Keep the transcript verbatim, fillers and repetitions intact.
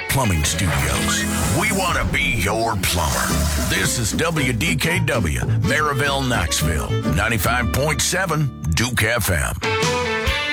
Plumbing Studios. We want to be your plumber. This is W D K W, Maryville, Knoxville, ninety-five point seven Duke F M.